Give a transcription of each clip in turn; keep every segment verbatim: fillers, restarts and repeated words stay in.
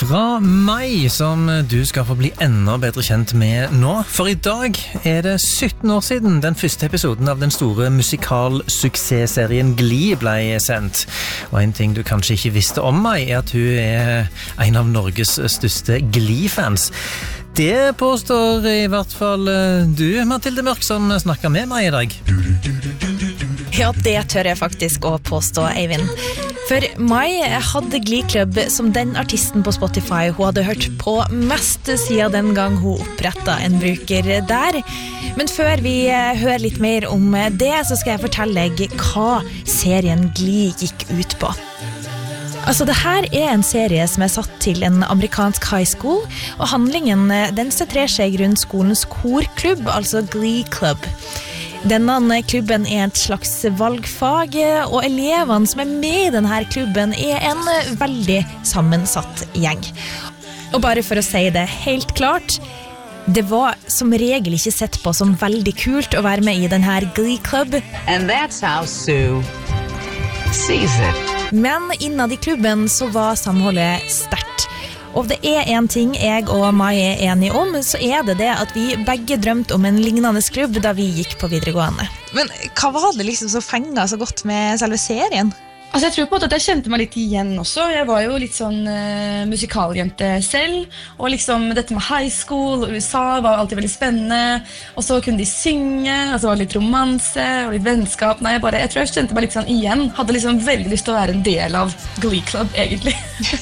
Fra mai, som du skal få bli enda bedre kjent med nå. For i dag er det sytten år siden den første episoden av den store musikalsuksessserien Glee ble sendt. Og en ting du kanskje ikke visste om meg, er at hun er en av Norges største Glee-fans. Det påstår i hvert fall du, Mathilde Mørk, som snakker med meg i dag. Ja, det tør jeg faktisk å påstå, Eivind. For Mai hadde Glee Club som den artisten på Spotify hun hadde hørt på mest siden den gang hun opprettet en bruker der. Men før vi hører litt mer om det, så skal jeg fortelle deg hva serien Glee gikk ut på. Altså, det her er en serie som er satt til en amerikansk high school, og handlingen den sentrerer seg rundt skolens korklubb, altså Glee Club. Denne klubben er et slags valgfag, og elevene som er med i denne klubben er en veldig sammensatt gjeng. Og bare for å si det helt klart, det var som regel ikke sett på som veldig kult å være med i denne Glee Club. And that's how Sue sees it. Men innad i klubben så var samholdet sterkt. Og det er en ting jeg og Mai er enige om, så er det det at vi begge drømte om en lignende klubb da vi gikk på videregående. Men hva var det liksom som fenget så godt med selve serien? Altså jeg tror på en måte at jeg kjente meg litt igjen også. Jeg var jo litt sånn uh, musikaljente selv, og liksom dette med high school og U S A var alltid veldig spennende, og så kunne de synge, og så var det litt romanse og litt vennskap. Nei, jeg, bare, jeg tror jeg kjente meg litt sånn igjen, hadde liksom veldig lyst til å være en del av Glee Club, egentlig.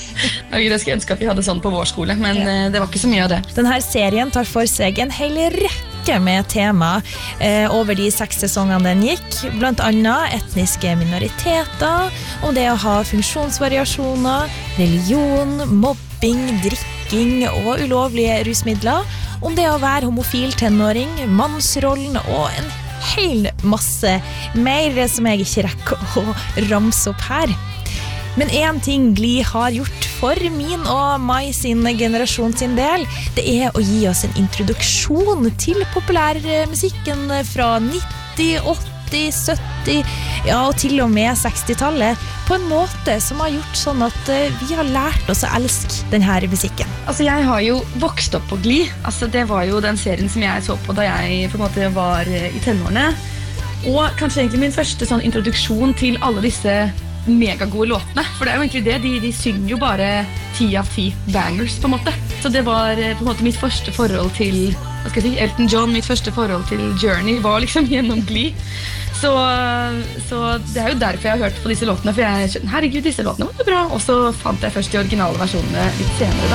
Jeg skulle ønske at vi hadde sånn på vår skole, men uh, det var ikke så mye av det. Denne serien tar for seg en hel rekke med tema eh, over de seks sesongene den gikk, blant annet etniske minoriteter, om det å ha funksjonsvariasjoner, religion, mobbing, drikking og ulovlige rusmidler, om det å være homofil tenåring, mannsrollen og en hel masse mer som jeg ikke rekker å ramse opp her. Men en ting Glee har gjort for min og Mai sin generasjon sin del, det er å gi oss en introduksjon til populærmusikken fra nitti, åtti, sytti, ja, og til og med sekstitallet, på en måte som har gjort sånn at vi har lært oss å elske denne musikken. Altså jeg har jo vokst opp på Glee. Altså det var jo den serien som jeg så på da jeg på en måte var i tenårene. Og kanskje egentlig min første sånn introduksjon til alle disse megagode låtene, for det er jo egentlig det, de, de synger jo bare ti av ti bangers på en måte, så det var på en måte mitt første forhold til, hva skal jeg si, Elton John, mitt første forhold til Journey var liksom gjennom Glee, så, så det er jo derfor jeg har hørt på disse låtene, for jeg skjønner, herregud, disse låtene var bra, og så fant jeg først de originale versjonene litt senere da.